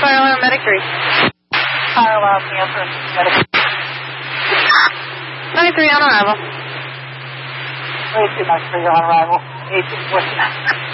Fire alarm, medic 3. Fire alarm, answer, medic 93 on arrival. 32, Max 3, you're on arrival. 18,